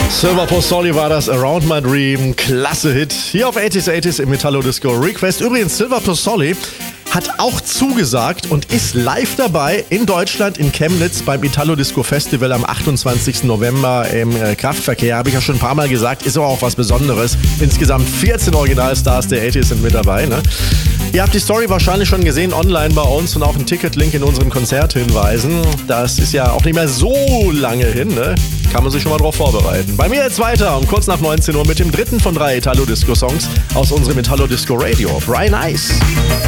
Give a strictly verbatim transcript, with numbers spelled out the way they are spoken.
Silver Postoli war das, Around My Dream, klasse Hit. Hier auf achtziger achtziger im Metallo Disco Request. Übrigens, Silver Postoli hat auch zugesagt und ist live dabei in Deutschland, in Chemnitz beim Italo Disco Festival am achtundzwanzigsten November im äh, Kraftverkehr. Habe ich ja schon ein paar Mal gesagt, ist aber auch was Besonderes. Insgesamt vierzehn Originalstars der achtziger sind mit dabei. Ne? Ihr habt die Story wahrscheinlich schon gesehen online bei uns und auch einen Ticketlink in unseren Konzerthinweisen. Das ist ja auch nicht mehr so lange hin, ne? Kann man sich schon mal drauf vorbereiten. Bei mir jetzt weiter um kurz nach neunzehn Uhr mit dem dritten von drei Italo Disco Songs aus unserem Italo Disco Radio. Brian Ice.